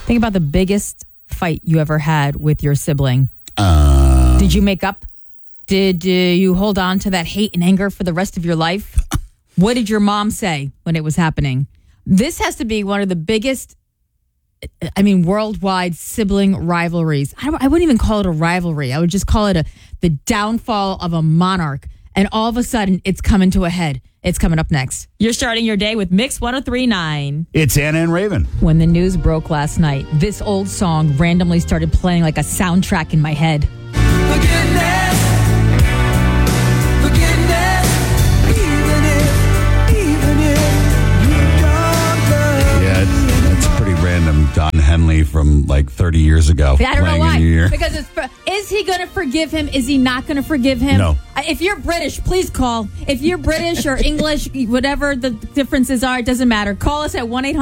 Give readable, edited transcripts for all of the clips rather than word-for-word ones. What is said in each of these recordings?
Think about the biggest fight you ever had with your sibling. Did you make up? Did you hold on to that hate and anger for the rest of your life? What did your mom say when it was happening? This has to be one of the biggest, worldwide sibling rivalries. I wouldn't even call it a rivalry. I would just call it the downfall of a monarch. And all of a sudden, it's coming to a head. It's coming up next. You're starting your day with Mix 103.9. It's Anna and Raven. When the news broke last night, this old song randomly started playing like a soundtrack in my head. Forgiveness, even if you don't love. Yeah, that's pretty random. Don Henley from like 30 years ago. I don't know why. In your ear. Because is he going to forgive him? Is he not going to forgive him? No. If you're British, please call. If you're British or English, whatever the differences are, it doesn't matter. Call us at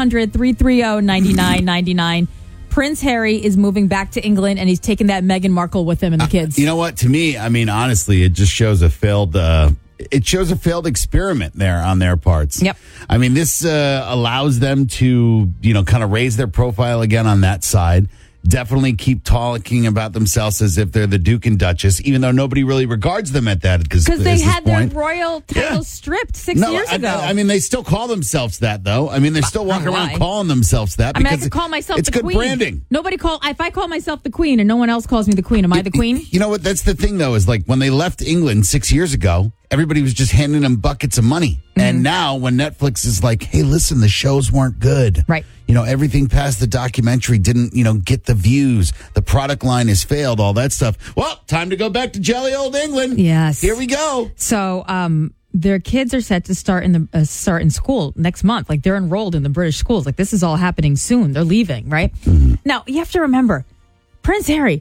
1-800-330-9999. Prince Harry is moving back to England, and he's taking that Meghan Markle with him and the kids. You know what? To me, honestly, it just shows a failed. It shows a failed experiment there on their parts. Yep. This allows them to, kind of raise their profile again on that side. Definitely keep talking about themselves as if they're the Duke and Duchess, even though nobody really regards them at that. Because they had their royal titles stripped 6 years ago. They still call themselves that, though. They're still walking around calling themselves that. I could call myself it's the good queen. Branding. If I call myself the queen and no one else calls me the queen, am I the queen? You know what? That's the thing, though, is like when they left England 6 years ago, everybody was just handing them buckets of money. Mm-hmm. And now when Netflix is like, hey, listen, the shows weren't good. Right. Everything past the documentary didn't, get the views. The product line has failed, all that stuff. Well, time to go back to jelly old England. Yes. Here we go. So their kids are set to start in school next month. Like they're enrolled in the British schools. Like this is all happening soon. They're leaving, right? Mm-hmm. Now, you have to remember, Prince Harry,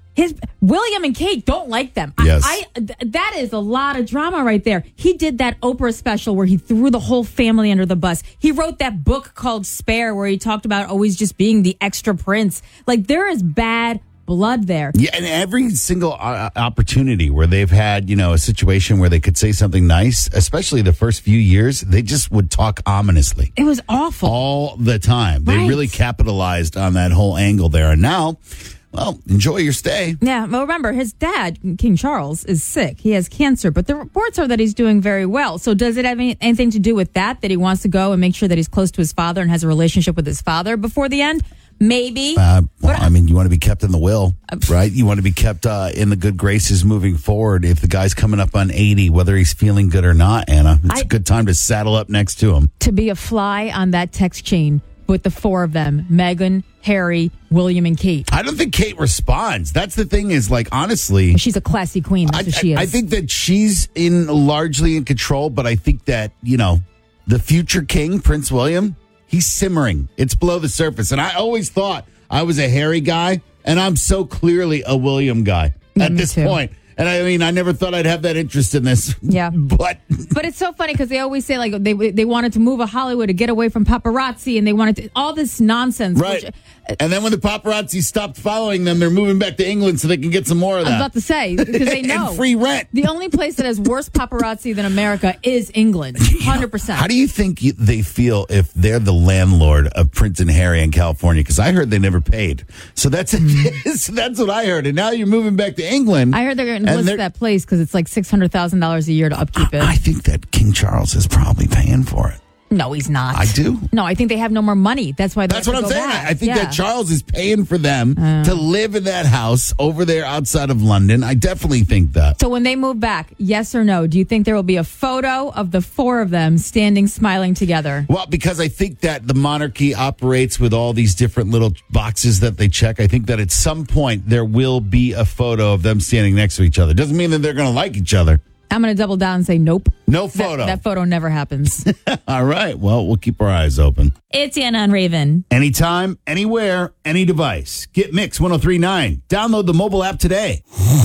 William and Kate don't like them. Yes. That is a lot of drama right there. He did that Oprah special where he threw the whole family under the bus. He wrote that book called Spare where he talked about always just being the extra prince. Like there is bad blood there. Yeah, and every single opportunity where they've had, a situation where they could say something nice, especially the first few years, they just would talk ominously. It was awful. All the time. Right. They really capitalized on that whole angle there. And now, well, enjoy your stay. Yeah, well, remember, his dad, King Charles, is sick. He has cancer, but the reports are that he's doing very well. So does it have anything to do with that he wants to go and make sure that he's close to his father and has a relationship with his father before the end? Maybe. You want to be kept in the will, right? You want to be kept in the good graces moving forward. If the guy's coming up on 80, whether he's feeling good or not, Anna, it's a good time to saddle up next to him. To be a fly on that text chain with the four of them, Meghan, Harry, William, and Kate. I don't think Kate responds. That's the thing is, like, honestly. She's a classy queen. That's what she is. I think that she's largely in control, but I think that, the future king, Prince William, he's simmering. It's below the surface. And I always thought I was a Harry guy, and I'm so clearly a William guy at this point. And I never thought I'd have that interest in this. Yeah. But it's so funny because they always say, like, they wanted to move to Hollywood to get away from paparazzi, and they wanted to, all this nonsense. Right. And then when the paparazzi stopped following them, they're moving back to England so they can get some more of that. I was about to say, because they know. And free rent. The only place that has worse paparazzi than America is England. 100%. How do you think they feel if they're the landlord of Prince and Harry in California? Because I heard they never paid. So that's that's what I heard. And now you're moving back to England. I heard they're going to list that place because it's like $600,000 a year to upkeep it. I think that King Charles is probably paying for it. No, he's not. I do. No, I think they have no more money. That's why. That's what I'm saying. Back. I think that Charles is paying for them to live in that house over there outside of London. I definitely think that. So when they move back, yes or no? Do you think there will be a photo of the four of them standing, smiling together? Well, because I think that the monarchy operates with all these different little boxes that they check. I think that at some point there will be a photo of them standing next to each other. Doesn't mean that they're going to like each other. I'm going to double down and say nope. No photo. That photo never happens. All right. Well, we'll keep our eyes open. It's Anna and Raven. Anytime, anywhere, any device. Get Mix 103.9. Download the mobile app today.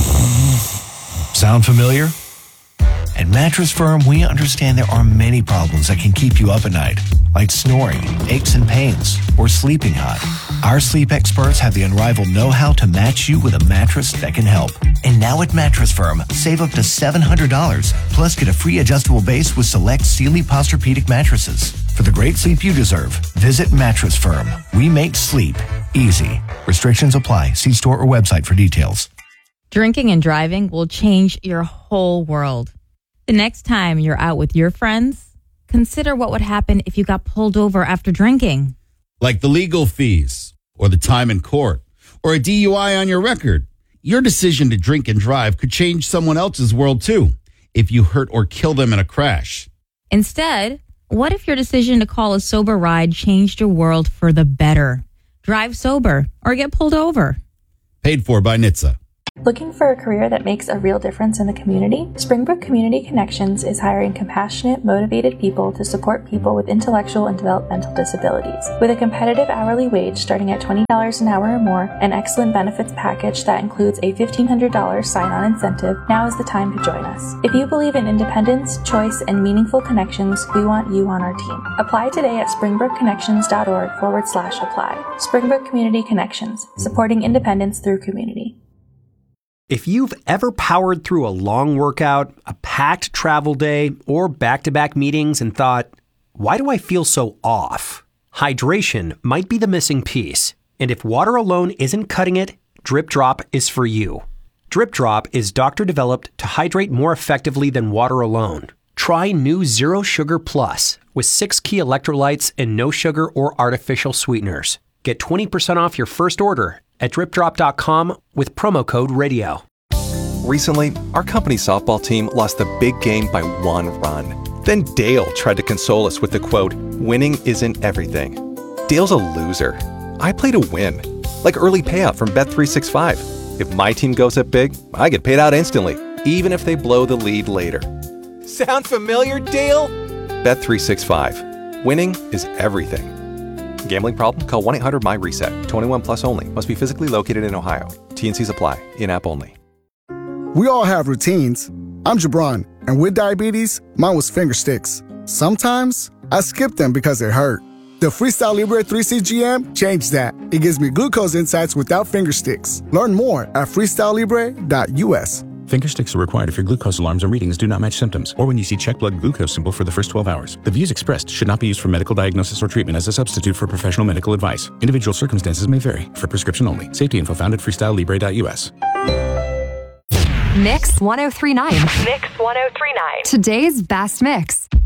Sound familiar? At Mattress Firm, we understand there are many problems that can keep you up at night, like snoring, aches and pains, or sleeping hot. Our sleep experts have the unrivaled know-how to match you with a mattress that can help. And now at Mattress Firm, save up to $700, plus get a free adjustable base with select Sealy Posturepedic mattresses. For the great sleep you deserve, visit Mattress Firm. We make sleep Easy. Restrictions apply. See store or website for details. Drinking and driving will change your whole world. The next time you're out with your friends, consider what would happen if you got pulled over after drinking. Like the legal fees, or the time in court, or a DUI on your record. Your decision to drink and drive could change someone else's world too, if you hurt or kill them in a crash. Instead, what if your decision to call a sober ride changed your world for the better? Drive sober or get pulled over. Paid for by NHTSA. Looking for a career that makes a real difference in the community? Springbrook Community Connections is hiring compassionate, motivated people to support people with intellectual and developmental disabilities. With a competitive hourly wage starting at $20 an hour or more, an excellent benefits package that includes a $1,500 sign-on incentive, now is the time to join us. If you believe in independence, choice, and meaningful connections, we want you on our team. Apply today at springbrookconnections.org/apply. Springbrook Community Connections, supporting independence through community. If you've ever powered through a long workout, a packed travel day, or back-to-back meetings and thought, why do I feel so off? Hydration might be the missing piece. And if water alone isn't cutting it, Drip Drop is for you. Drip Drop is doctor-developed to hydrate more effectively than water alone. Try new Zero Sugar Plus with 6 key electrolytes and no sugar or artificial sweeteners. Get 20% off your first order at dripdrop.com with promo code radio. Recently, our company softball team lost the big game by 1 run. Then Dale tried to console us with the quote, "Winning isn't everything." Dale's a loser. I play to win, like early payout from Bet365. If my team goes up big, I get paid out instantly, even if they blow the lead later. Sound familiar, Dale? Bet365. Winning is everything. Gambling problem? Call 1-800-MY-RESET. 21 plus only. Must be physically located in Ohio. T&Cs apply. In-app only. We all have routines. I'm Jabron, and with diabetes, mine was finger sticks. Sometimes I skip them because it hurt. The Freestyle Libre 3CGM changed that. It gives me glucose insights without finger sticks. Learn more at freestylelibre.us. Finger sticks are required if your glucose alarms and readings do not match symptoms, or when you see check blood glucose symbol for the first 12 hours. The views expressed should not be used for medical diagnosis or treatment as a substitute for professional medical advice. Individual circumstances may vary. For prescription only. Safety info found at freestylelibre.us. Mix 1039. Mix 1039. Today's best mix.